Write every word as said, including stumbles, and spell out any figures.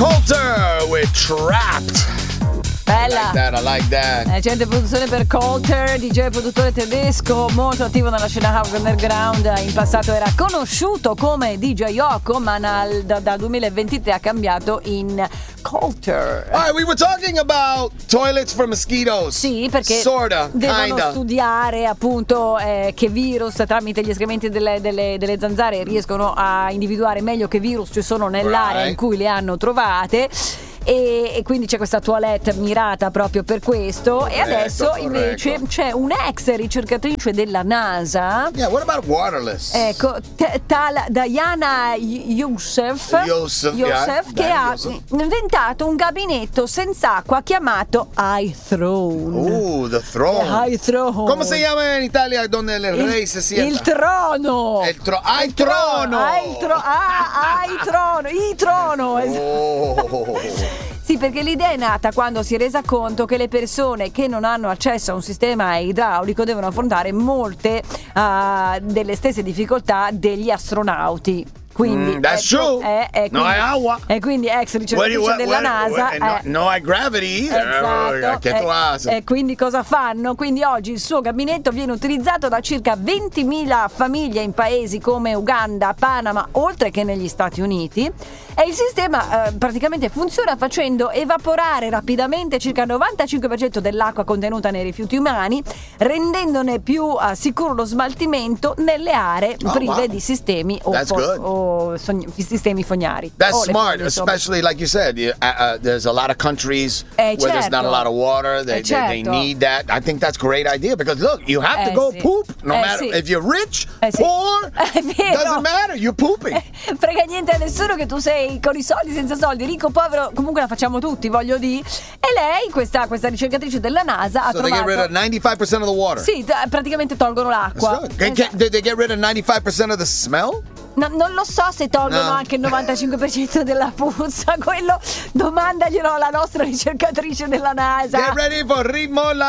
Coulter with Trapped. Bella. I like that, I like that. Recente produzione per Coulter, D J e produttore tedesco molto attivo nella scena house underground. In passato era conosciuto come D J Yoko, ma nal, da, dal duemilaventitré ha cambiato in Coulter. Alright, we were talking about toilets for mosquitoes. Sì, perché Sorta, devono kinda. studiare appunto eh, che virus tramite gli escrementi delle, delle, delle zanzare riescono a individuare meglio che virus ci sono nell'area Right. in cui le hanno trovate. E, e quindi c'è questa toilette mirata proprio per questo. Corretto, e adesso corretto. invece c'è un'ex ricercatrice della NASA, Yeah, what about waterless? ecco, t- tal Diana Youssef, Youssef, Youssef, yeah. che Diana ha Youssef. inventato un gabinetto senza acqua chiamato iThrone. Oh, the throne. iThrone. Come si chiama in Italia donde il re si sienta? Il trono. Il tro- ah, il trono. Ah, il tro- ah, ah, il trono. Il trono. Oh. Sì, perché l'idea è nata quando si è resa conto che le persone che non hanno accesso a un sistema idraulico devono affrontare molte uh, delle stesse difficoltà degli astronauti. Quindi, Mm, that's ecco, true. è- è No quindi- hai acqua. E quindi ex ricercatrice What do you- what- della what- NASA. what- no, eh, no hai gravity either. Esatto. Che tu E- hai? E quindi cosa fanno? Quindi oggi il suo gabinetto viene utilizzato da circa ventimila famiglie in paesi come Uganda, Panama, oltre che negli Stati Uniti. E il sistema eh, praticamente funziona facendo evaporare rapidamente circa il novantacinque per cento dell'acqua contenuta nei rifiuti umani, rendendone più eh, sicuro lo smaltimento nelle aree Oh, prive wow. di sistemi o, That's fo- good. o sogn- sistemi fognari. That's O le smart, foglie, insomma. especially like you said. You, uh, uh, there's a lot of countries Eh, where there's not a certo. lot of water. They, Eh, they, they certo. need that. I think that's a great idea because look, you have to Eh, go sì. poop no Eh, matter sì. if you're rich, Eh, sì. poor. È vero. Doesn't matter. You're pooping. Frega niente a nessuno che tu sei con i soldi, senza soldi, ricco, povero, comunque la facciamo tutti, voglio dire. E lei, questa, questa ricercatrice della NASA, ha So they get rid of trovato. ninety-five percent of the water. Sì, t- praticamente tolgono That's l'acqua. good. They, Esatto. get, they get rid of ninety-five percent of the smell? No, non lo so se tolgono No. anche il novantacinque per cento della puzza. Quello domandaglielo alla nostra ricercatrice della NASA. Get ready for ritmo la